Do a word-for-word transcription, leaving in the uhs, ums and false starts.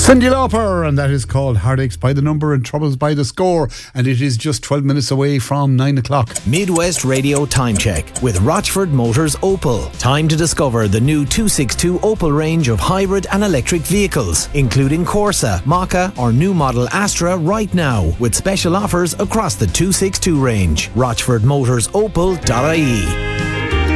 Cyndi Lauper, and that is called Heartaches by the Number and Troubles by the Score, and it is just twelve minutes away from nine o'clock. Midwest Radio Time Check with Rochford Motors Opel. Time to discover the new two sixty-two Opel range of hybrid and electric vehicles, including Corsa, Maka or new model Astra right now, with special offers across the two sixty-two range. rochford motors opel dot I E.